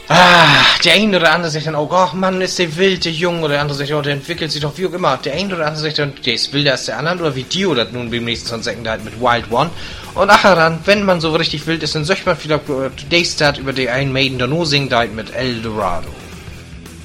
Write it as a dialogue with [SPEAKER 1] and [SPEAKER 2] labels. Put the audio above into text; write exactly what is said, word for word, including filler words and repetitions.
[SPEAKER 1] Ah, der eine oder andere sagt dann auch, ach Mann, ist der wild, der Junge, oder der andere sagt, oh, der entwickelt sich doch wie auch immer. Der eine oder andere sagt dann, der ist wilder als der andere, oder wie die, oder nun beim nächsten Son Second halt mit Wild One. Und ach dann, wenn man so richtig wild ist, dann sagt man vielleicht, äh, der Start über die Iron Maiden da nur singt halt mit Eldorado.